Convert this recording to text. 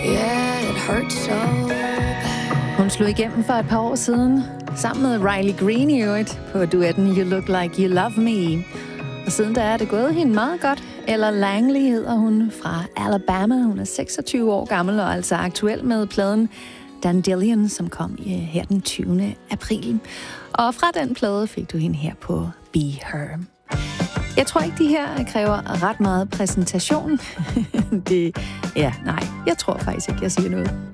Yeah, it hurts so bad. Hun slog igennem for et par år siden, sammen med Riley Green i øvrigt, på duetten You Look Like You Love Me. Og siden da er det gået hende meget godt. Ella Langley hedder hun, fra Alabama. Hun er 26 år gammel og altså aktuel med pladen Dandelion, som kom her den 20. april. Og fra den plade fik du hende her på Be Her. Jeg tror ikke, de her kræver ret meget præsentation. Jeg tror faktisk ikke, jeg siger noget.